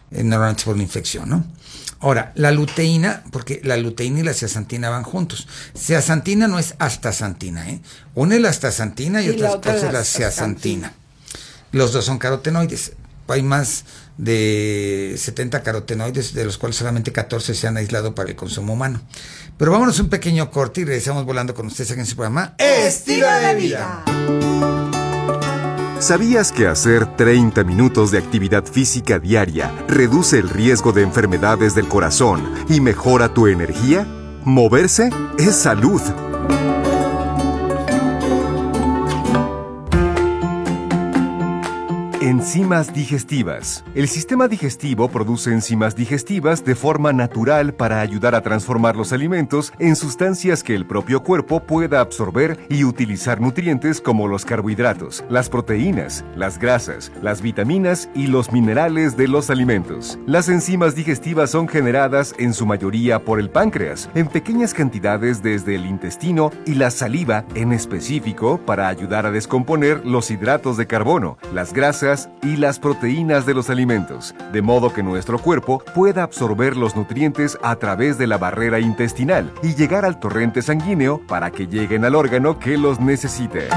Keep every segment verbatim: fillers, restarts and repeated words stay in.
eh, normalmente por una infección, ¿no? Ahora, la luteína, porque la luteína y la zeaxantina van juntos. Zeaxantina no es astaxantina, ¿eh? Una es la astaxantina y, y otra, otra es la, la zeaxantina. Los dos son carotenoides. Hay más de setenta carotenoides, de los cuales solamente catorce se han aislado para el consumo humano. Pero vámonos un pequeño corte y regresamos volando con ustedes aquí en su programa Estilo de Vida. ¿Sabías que hacer treinta minutos de actividad física diaria reduce el riesgo de enfermedades del corazón y mejora tu energía? Moverse es salud. Enzimas digestivas. El sistema digestivo produce enzimas digestivas de forma natural para ayudar a transformar los alimentos en sustancias que el propio cuerpo pueda absorber y utilizar nutrientes como los carbohidratos, las proteínas, las grasas, las vitaminas y los minerales de los alimentos. Las enzimas digestivas son generadas en su mayoría por el páncreas, en pequeñas cantidades desde el intestino y la saliva en específico para ayudar a descomponer los hidratos de carbono, las grasas y las proteínas de los alimentos, de modo que nuestro cuerpo pueda absorber los nutrientes a través de la barrera intestinal y llegar al torrente sanguíneo para que lleguen al órgano que los necesite.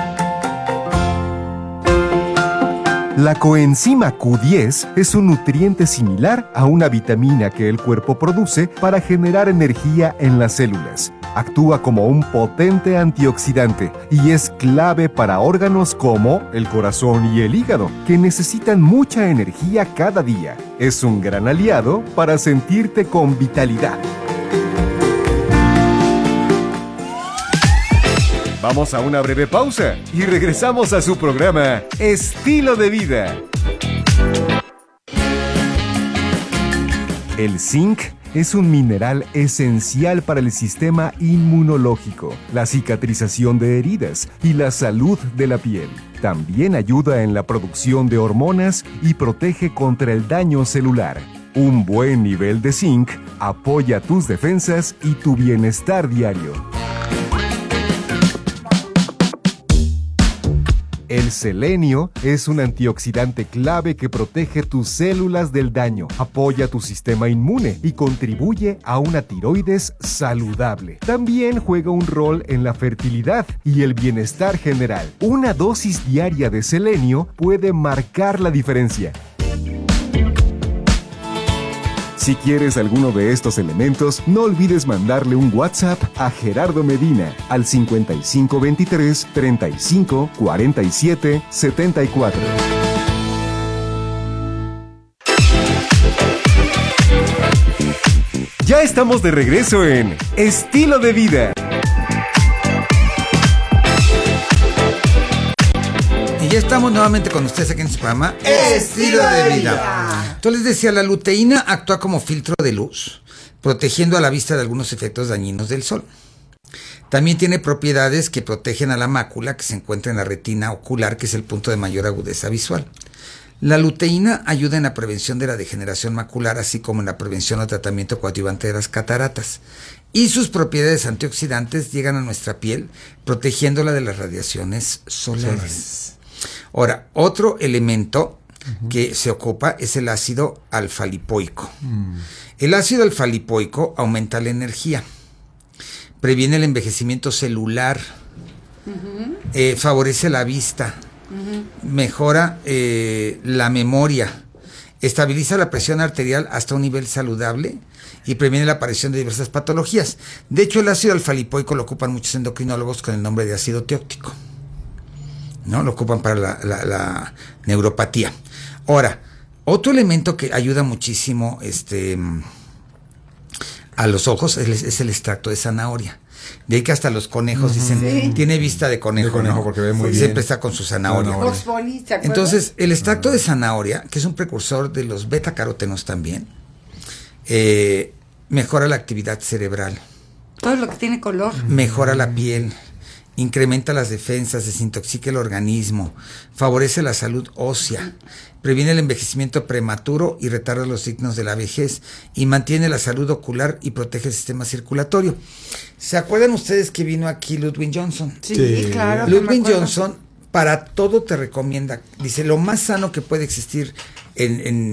La coenzima Q diez es un nutriente similar a una vitamina que el cuerpo produce para generar energía en las células. Actúa como un potente antioxidante y es clave para órganos como el corazón y el hígado, que necesitan mucha energía cada día. Es un gran aliado para sentirte con vitalidad. Vamos a una breve pausa y regresamos a su programa Estilo de Vida. El zinc es un mineral esencial para el sistema inmunológico, la cicatrización de heridas y la salud de la piel. También ayuda en la producción de hormonas y protege contra el daño celular. Un buen nivel de zinc apoya tus defensas y tu bienestar diario. El selenio es un antioxidante clave que protege tus células del daño, apoya tu sistema inmune y contribuye a una tiroides saludable. También juega un rol en la fertilidad y el bienestar general. Una dosis diaria de selenio puede marcar la diferencia. Si quieres alguno de estos elementos, no olvides mandarle un WhatsApp a Gerardo Medina al cincuenta y cinco veintitrés, treinta y cinco, cuarenta y siete, setenta y cuatro. Ya estamos de regreso en Estilo de Vida. Ya estamos nuevamente con ustedes aquí en su programa Estilo de Vida. Entonces les decía, la luteína actúa como filtro de luz, protegiendo a la vista de algunos efectos dañinos del sol. También tiene propiedades que protegen a la mácula que se encuentra en la retina ocular, que es el punto de mayor agudeza visual. La luteína ayuda en la prevención de la degeneración macular, así como en la prevención o tratamiento coadyuvante de las cataratas. Y sus propiedades antioxidantes llegan a nuestra piel, protegiéndola de las radiaciones solares. Ahora, otro elemento uh-huh. que se ocupa es el ácido alfa-lipoico. Uh-huh. El ácido alfa-lipoico aumenta la energía, previene el envejecimiento celular, uh-huh. eh, favorece la vista, uh-huh. mejora eh, la memoria, estabiliza la presión arterial hasta un nivel saludable y previene la aparición de diversas patologías. De hecho, el ácido alfa-lipoico lo ocupan muchos endocrinólogos con el nombre de ácido teóctico, ¿no? Lo ocupan para la, la, la neuropatía. Ahora, otro elemento que ayuda muchísimo este, a los ojos es, es el extracto de zanahoria. De ahí que hasta los conejos uh-huh. dicen, sí. tiene vista de conejo, de conejo ¿no? porque ve muy sí, bien. Siempre está con su zanahoria. zanahoria. Entonces, el extracto uh-huh. de zanahoria, que es un precursor de los betacarotenos también, eh, mejora la actividad cerebral. Todo lo que tiene color. Mejora la piel. Incrementa las defensas, desintoxica el organismo, favorece la salud ósea, previene el envejecimiento prematuro y retarda los signos de la vejez y mantiene la salud ocular y protege el sistema circulatorio. ¿Se acuerdan ustedes que vino aquí Ludwig Johnson? Sí, sí. claro. Ludwig Johnson para todo te recomienda, dice, lo más sano que puede existir en, en